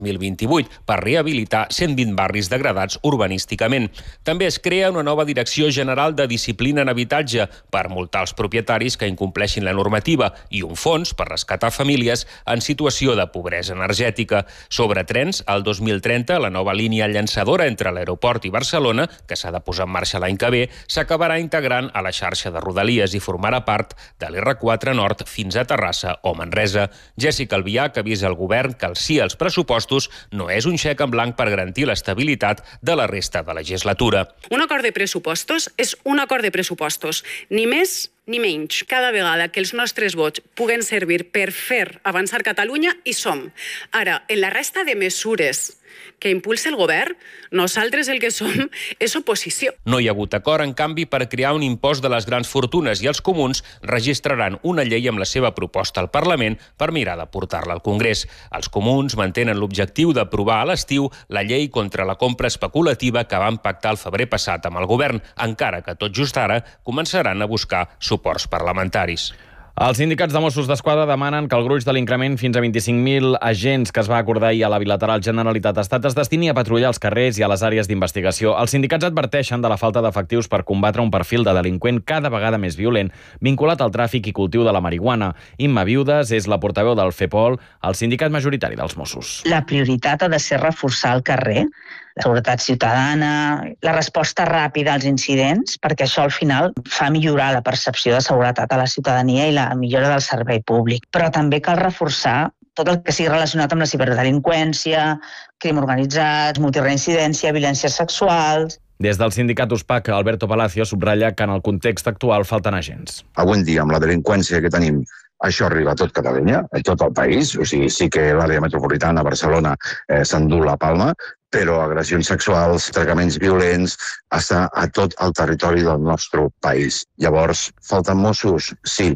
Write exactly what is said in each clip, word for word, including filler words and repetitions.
mil vint-i-vuit per rehabilitar cent vint barris degradats urbanísticament. També es crea una nova Direcció General de Disciplina en Habitatge per multar els propietaris que incompleixin la normativa i un fons per rescatar famílies en situació de pobresa energètica. Sobre trens, el dos mil trenta, la nova línia llançadora entre l'aeroport i Barcelona, que s'ha de posar en marxa l'any que ve, s'acabarà integrant a la xarxa de Rodalies i formarà part de l'erre quatre Nord fins a Terrassa o Manresa. Jessica Albiach avisa al govern que el sí als pressupostos no és un xec en blanc per garantir l'estabilitat de la resta de legislatura. Un acord de pressupostos és un acord de pressupostos, ni més ni menys. Cada vegada que els nostres vots puguen servir per fer avançar Catalunya, hi som. Ara, en la resta de mesures que impulsa el govern, nosaltres el que som és oposició. No hi ha hagut acord, en canvi, per crear un impost de les grans fortunes i els comuns registraran una llei amb la seva proposta al Parlament per mirar de portar-la al Congrés. Els comuns mantenen l'objectiu d'aprovar a l'estiu la llei contra la compra especulativa que van pactar el febrer passat amb el govern, encara que tot just ara començaran a buscar suports parlamentaris. Els sindicats de Mossos d'Esquadra demanen que el gruix de l'increment fins a vint-i-cinc mil agents que es va acordar ahir a la bilateral Generalitat-Estat es destini a patrullar els carrers i a les àrees d'investigació. Els sindicats adverteixen de la falta d'efectius per combatre un perfil de delinqüent cada vegada més violent, vinculat al tràfic i cultiu de la marihuana. Imma Viudes és la portaveu del FEPOL, el sindicat majoritari dels Mossos. La prioritat ha de ser reforçar el carrer, la seguretat ciutadana, la resposta ràpida als incidents, perquè això al final fa millorar la percepció de seguretat a la ciutadania i la millora del servei públic. Però també cal reforçar tot el que sigui relacionat amb la ciberdelinqüència, crim organitzat, multireincidència, violències sexuals. Des del sindicat USPAC, Alberto Palacio subratlla que en el context actual falten agents. Avui en dia, amb la delinqüència que tenim, això arriba a tot Catalunya, a tot el país. O sigui, sí que l'àrea metropolitana, Barcelona, eh, s'endú la palma, però agressions sexuals, tracaments violents, està a tot el territori del nostre país. Llavors, falten Mossos? Sí.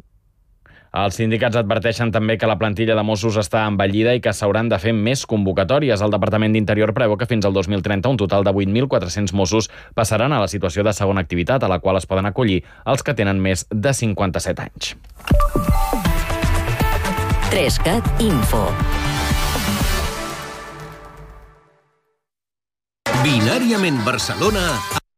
Els sindicats adverteixen també que la plantilla de Mossos està envellida i que s'hauran de fer més convocatòries. El Departament d'Interior preveu que fins al dos mil trenta un total de vuit mil quatre-cents Mossos passaran a la situació de segona activitat, a la qual es poden acollir els que tenen més de cinquanta-set anys. Trescat Info. Binàriament Barcelona...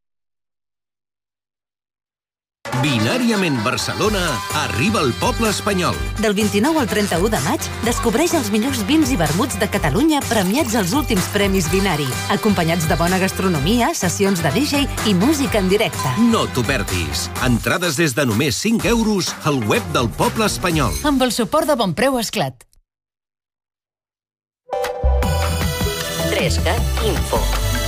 Binàriament Barcelona arriba al poble espanyol. Del vint-i-nou al trenta-u de maig, descobreix els millors vins i vermuts de Catalunya premiats als últims Premis Binari, acompanyats de bona gastronomia, sessions de D J i música en directe. No t'ho perdis. Entrades des de només cinc euros al web del poble espanyol. Amb el suport de Bonpreu Esclat. Trescat Info.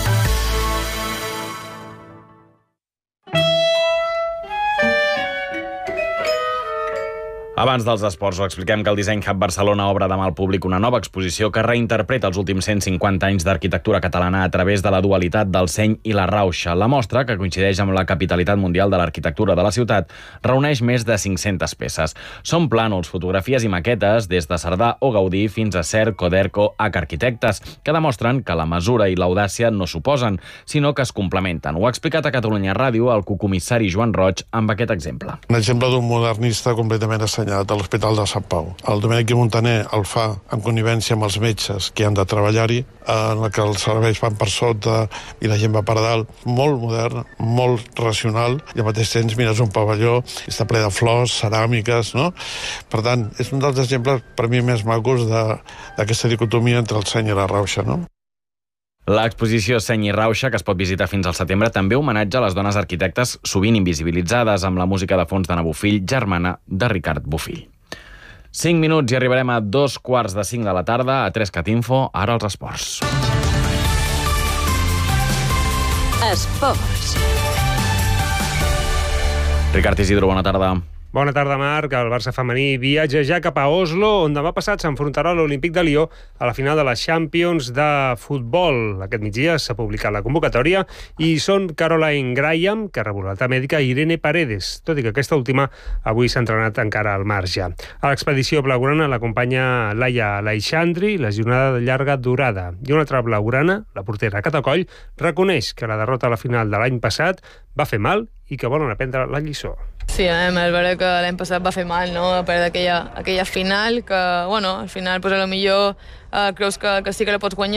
Abans dels esports, ho expliquem que el Design Hub Barcelona obre demà al públic una nova exposició que reinterpreta els últims cent cinquanta anys d'arquitectura catalana a través de la dualitat del seny i la rauxa. La mostra, que coincideix amb la capitalitat mundial de l'arquitectura de la ciutat, reuneix més de cinc-centes peces. Són plànols, fotografies i maquetes des de Cerdà o Gaudí fins a Cerc, Coderco, H Arquitectes, que demostren que la mesura i l'audàcia no s'oposen, sinó que es complementen. Ho ha explicat a Catalunya Ràdio el cocomissari Joan Roig amb aquest exemple. Un exemple d'un modernista completament assenyat a l'Hospital de Sant Pau. El Domènec i Montaner el fa en connivència amb els metges que han de treballar-hi, en la que els serveis van per sota i la gent va per dalt. Molt modern, molt racional, i al mateix temps mires un pavelló i està ple de flors, ceràmiques, no? Per tant, és un dels exemples per mi més macos d'aquesta dicotomia entre el seny i la rauxa, no? L'exposició Seny i Rauxa, que es pot visitar fins al setembre, també homenatja les dones arquitectes sovint invisibilitzades, amb la música de fons d'Anna Bofill, germana de Ricard Bofill. Cinc minuts i arribarem a dos quarts de cinc de la tarda a Trescat Info, ara els esports. Esports. Ricard Isidro, bona tarda. Bona tarda, Marc. El Barça femení viatja ja cap a Oslo, on demà passat s'enfrontarà a l'Olímpic de Lió a la final de la Champions de futbol. Aquest migdia s'ha publicat la convocatòria i són Caroline Graham, que rebut l'alta mèdica, i Irene Paredes, tot i que aquesta última avui s'ha entrenat encara al marge. A l'expedició blaugrana l'acompanya Laia Aleixandri, lesionada de llarga durada. I una altra blaugrana, la portera Catacoll, reconeix que la derrota a la final de l'any passat va fer mal i que volen aprendre la lliçó. Sí, és veritat que l'any passat va fer mal, no? A perdre aquella, aquella final, que, bueno, al final, pues, a lo millor eh, creus que, que sí que la pots guanyar.